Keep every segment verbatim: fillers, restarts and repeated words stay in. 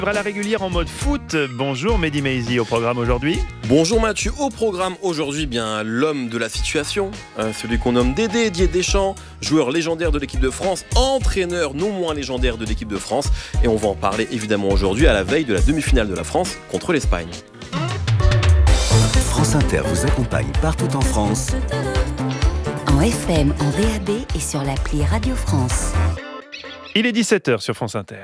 À la régulière en mode foot. Bonjour Mehdi Maizi, au programme aujourd'hui. Bonjour Mathieu, au programme aujourd'hui, bien l'homme de la situation, euh, celui qu'on nomme Dédé Didier Deschamps, joueur légendaire de l'équipe de France, entraîneur non moins légendaire de l'équipe de France, et on va en parler évidemment aujourd'hui à la veille de la demi-finale de la France contre l'Espagne. France Inter vous accompagne partout en France. En F M, en D A B et sur l'appli Radio France. Il est dix-sept heures sur France Inter.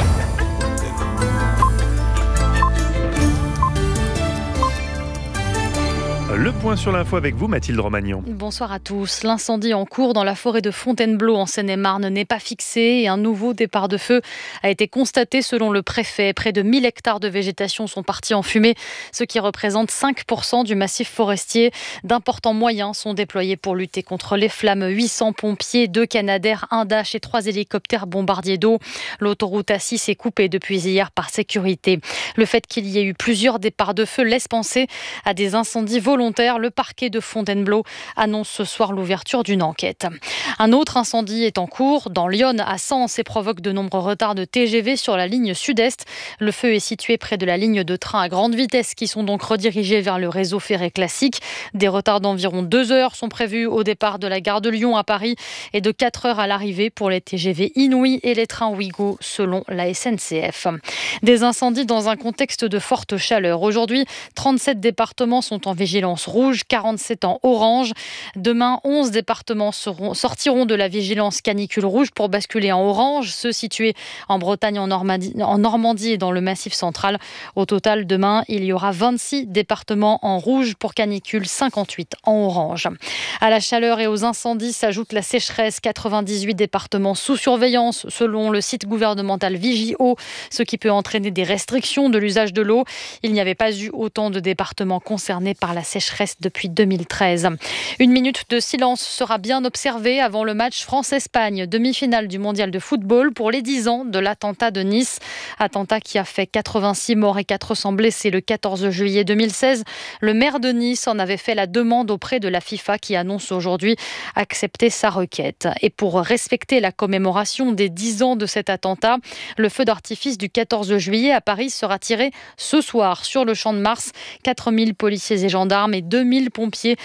Le point sur l'info avec vous, Mathilde Romagnon. Bonsoir à tous. L'incendie en cours dans la forêt de Fontainebleau en Seine-et-Marne n'est pas fixé et un nouveau départ de feu a été constaté selon le préfet. Près de mille hectares de végétation sont partis en fumée, ce qui représente cinq pour cent du massif forestier. D'importants moyens sont déployés pour lutter contre les flammes. huit cents pompiers, deux Canadair, un Dash et trois hélicoptères bombardiers d'eau. L'autoroute A six est coupée depuis hier par sécurité. Le fait qu'il y ait eu plusieurs départs de feu laisse penser à des incendies volontaires. Le parquet de Fontainebleau annonce ce soir l'ouverture d'une enquête. Un autre incendie est en cours dans l'Yonne à Sens et provoque de nombreux retards de T G V sur la ligne sud-est. Le feu est situé près de la ligne de train à grande vitesse qui sont donc redirigés vers le réseau ferré classique. Des retards d'environ deux heures sont prévus au départ de la gare de Lyon à Paris et de quatre heures à l'arrivée pour les T G V Inouï et les trains Ouigo selon la S N C F. Des incendies dans un contexte de forte chaleur. Aujourd'hui, trente-sept départements sont en vigilance rouge, quarante-sept en orange. Demain, onze départements seront, sortiront de la vigilance canicule rouge pour basculer en orange, ceux situés en Bretagne, en Normandie, en Normandie et dans le Massif central. Au total, demain, il y aura vingt-six départements en rouge pour canicule, cinquante-huit en orange. À la chaleur et aux incendies s'ajoute la sécheresse. quatre-vingt-dix-huit départements sous surveillance selon le site gouvernemental Vigio, ce qui peut entraîner des restrictions de l'usage de l'eau. Il n'y avait pas eu autant de départements concernés par la sécheresse depuis deux mille treize. Une minute de silence sera bien observée avant le match France-Espagne, demi-finale du mondial de football pour les dix ans de l'attentat de Nice. Attentat qui a fait quatre-vingt-six morts et quatre cents blessés le quatorze juillet deux mille seize. Le maire de Nice en avait fait la demande auprès de la FIFA qui annonce aujourd'hui accepter sa requête. Et pour respecter la commémoration des dix ans de cet attentat, le feu d'artifice du quatorze juillet à Paris sera tiré ce soir sur le Champ de Mars. quatre mille policiers et gendarmes et deux mille pompiers